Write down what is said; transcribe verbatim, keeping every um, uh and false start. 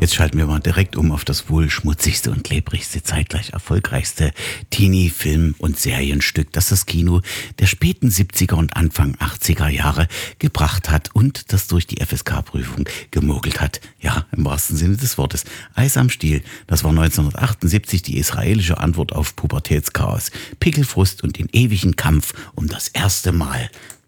Jetzt schalten wir mal direkt um auf das wohl schmutzigste und klebrigste, zeitgleich erfolgreichste Teenie-Film- und Serienstück, das das Kino der späten siebziger und Anfang achtziger Jahre gebracht hat und das durch die F S K-Prüfung gemogelt hat. Ja, im wahrsten Sinne des Wortes. Eis am Stiel, das war neunzehnhundertachtundsiebzig die israelische Antwort auf Pubertätschaos, Pickelfrust und den ewigen Kampf um das erste Mal.